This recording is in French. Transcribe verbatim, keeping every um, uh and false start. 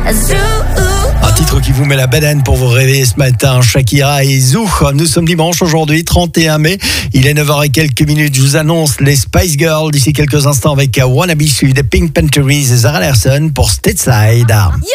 Un titre qui vous met la banane pour vous réveiller ce matin. Shakira et Zou. Nous sommes dimanche aujourd'hui, trente et un mai. Il est neuf heures et quelques minutes. Je vous annonce les Spice Girls d'ici quelques instants avec Wannabe suivi de Pink Pantheries et Zara Larsson pour Stateside.